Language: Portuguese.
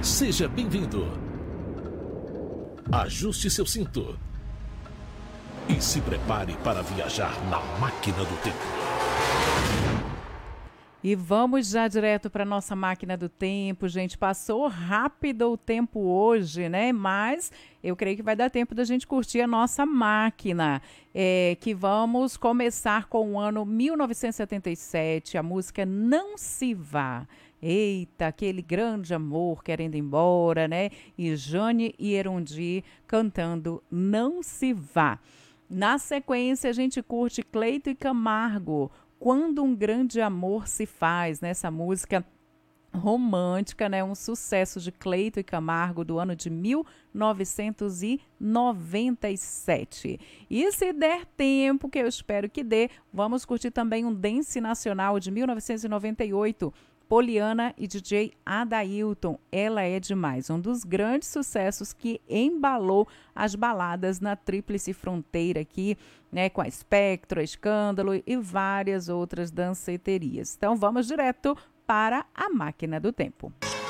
Seja bem-vindo. Ajuste seu cinto e se prepare para viajar na máquina do tempo. E vamos já direto para nossa máquina do tempo, gente. Passou rápido o tempo hoje, né? Mas eu creio que vai dar tempo da gente curtir a nossa máquina. Que vamos começar com o ano 1977, a música Não Se Vá. Eita, aquele grande amor querendo ir embora, né? E Jane e Erundi cantando Não Se Vá. Na sequência, a gente curte Cleito e Camargo, Quando um Grande Amor Se Faz, nessa música romântica, né? Um sucesso de Cleito e Camargo do ano de 1997. E se der tempo, que eu espero que dê, vamos curtir também um dance nacional de 1998, Poliana e DJ Adailton, Ela é Demais, um dos grandes sucessos que embalou as baladas na Tríplice Fronteira aqui, né, com a Espectro, a Escândalo e várias outras danceterias. Então vamos direto para a máquina do tempo.